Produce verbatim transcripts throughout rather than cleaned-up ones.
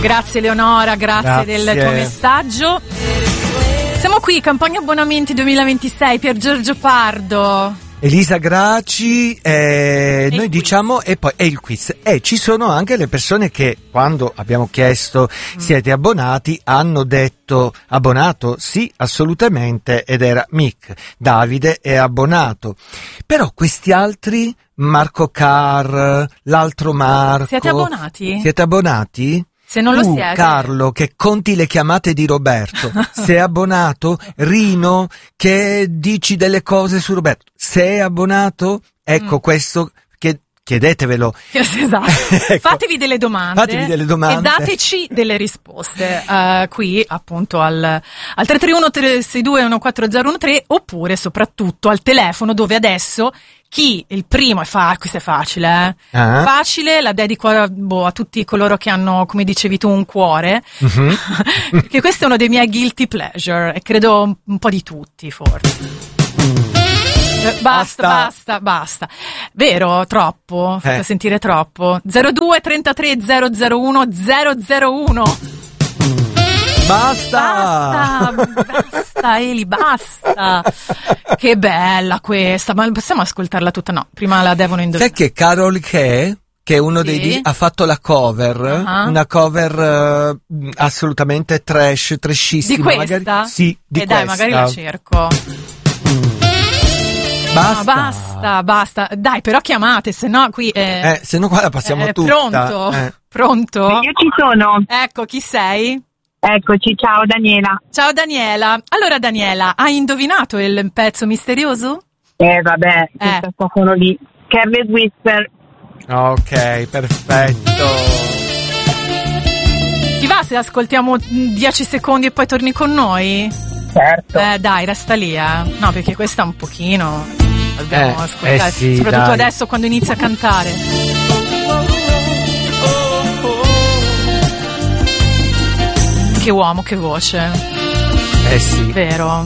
Grazie Eleonora, grazie, grazie del tuo messaggio. Siamo qui, campagna abbonamenti duemilaventisei, Pier Giorgio Pardo, Elisa Graci, eh, noi diciamo, e poi è il quiz. E ci sono anche le persone che, quando abbiamo chiesto mm. siete abbonati, hanno detto abbonato, sì, assolutamente, ed era Mick. Davide è abbonato. Però questi altri, Marco Carr, l'altro Marco... Siete abbonati? Siete abbonati? Se non lo tu, siete. Carlo, che conti le chiamate di Roberto, sei abbonato? Rino, che dici delle cose su Roberto, sei abbonato? Ecco mm. questo, che chiedetevelo. Esatto. Ecco. Fatevi delle domande. Fatevi delle domande. E dateci delle risposte, uh, qui appunto al, al tre tre uno tre sei due uno quattro zero uno tre, oppure soprattutto al telefono, dove adesso chi il primo è fa questo è facile, eh? Ah. Facile, la dedico a, boh, a tutti coloro che hanno, come dicevi tu, un cuore, mm-hmm. perché questo è uno dei miei guilty pleasure e credo un, un po' di tutti forse. Basta, basta, basta, basta. Vero? Troppo? Fate eh. sentire troppo. zero due trentatré zero zero uno zero zero uno. Basta! Basta, basta Eli, basta. Che bella questa, ma possiamo ascoltarla tutta? No, prima la devono indovinare. Sai che Carol Che, che è uno sì. dei di, ha fatto la cover, uh-huh. una cover uh, assolutamente trash, trashissima. Di questa? Magari, sì, di e questa. dai, magari la cerco. Basta. No, basta, basta. Dai, però chiamate, se no qui è... Eh, se no qua la passiamo eh, tutta. Pronto? Eh. Pronto? Io ci sono. Ecco, chi sei? Eccoci, ciao Daniela. Ciao Daniela. Allora Daniela, hai indovinato il pezzo misterioso? Eh vabbè, eh. questo sono lì. Careless Whisper. Ok, perfetto. Ti va se ascoltiamo dieci secondi e poi torni con noi? Certo. Eh dai, resta lì, eh. No, perché questa un pochino dobbiamo eh, ascoltare, eh sì, soprattutto dai. adesso quando inizia a cantare. Che uomo, che voce. Eh sì. Vero.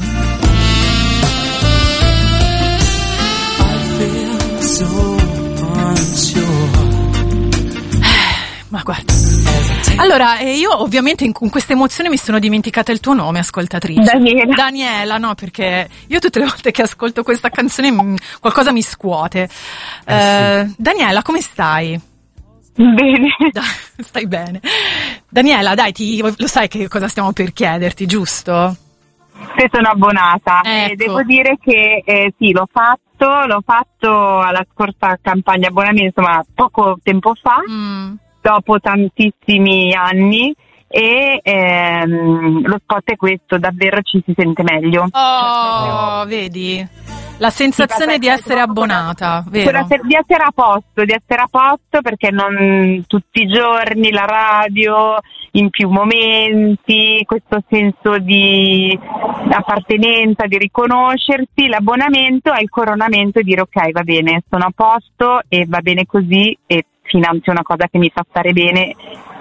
Ma guarda. Allora, eh, io ovviamente in, in questa emozione mi sono dimenticata il tuo nome, ascoltatrice. Daniela. Daniela, no, perché io tutte le volte che ascolto questa canzone mh, qualcosa mi scuote. Eh, eh, sì. Daniela, come stai? Bene. Da, stai bene. Daniela, dai, ti, lo sai che cosa stiamo per chiederti, giusto? Se sono abbonata. Ecco. E devo dire che eh, sì, l'ho fatto, l'ho fatto alla scorsa campagna abbonamenti, insomma, poco tempo fa. Mm. Dopo tantissimi anni, e ehm, lo spot è questo, davvero ci si sente meglio. Oh, vedi? La sensazione di essere abbonata, vero? Di essere a posto, di essere a posto perché non tutti i giorni la radio, in più momenti, questo senso di appartenenza, di riconoscersi, l'abbonamento è il coronamento e dire ok, va bene, sono a posto e va bene così e finanzio una cosa che mi fa stare bene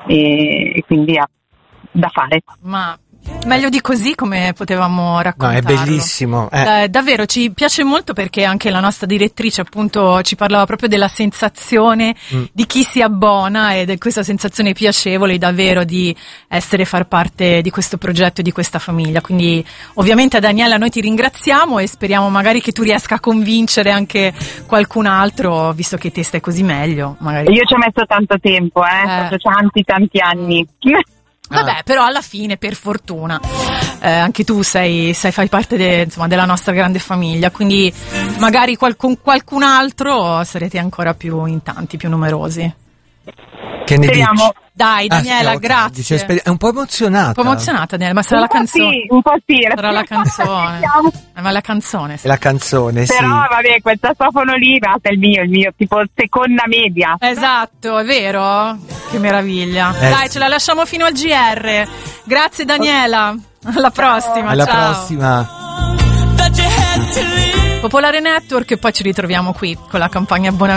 e, e quindi ha da fare. Ma meglio di così, come potevamo raccontarlo? No, è bellissimo. Eh. Eh, davvero ci piace molto perché anche la nostra direttrice appunto ci parlava proprio della sensazione mm. di chi si abbona ed è questa sensazione piacevole davvero di essere far parte di questo progetto e di questa famiglia. Quindi ovviamente Daniela noi ti ringraziamo e speriamo magari che tu riesca a convincere anche qualcun altro, visto che te stai così meglio. Magari. Io ci ho messo tanto tempo, eh, eh. proprio tanti tanti anni. Vabbè, ah. però alla fine, per fortuna, eh, anche tu sei, sei fai parte de, insomma, della nostra grande famiglia, quindi magari qual, con qualcun altro sarete ancora più in tanti, più numerosi. Che ne Speriamo. dici? Dai Daniela, ah, okay. grazie. Dice, è un po' emozionata. Un po' emozionata Daniela, ma sarà un la canzone. Sì, un po' sì. Sarà la canzone. eh, ma la canzone. Sì. La canzone, sì. Però vabbè, quel sassofono lì, basta, il mio, il mio, tipo seconda media. Esatto, è vero? Che meraviglia. Eh. Dai, ce la lasciamo fino al G R. Grazie Daniela. Alla prossima. Alla ciao. prossima. Popolare Network e poi ci ritroviamo qui con la campagna abbonamenti.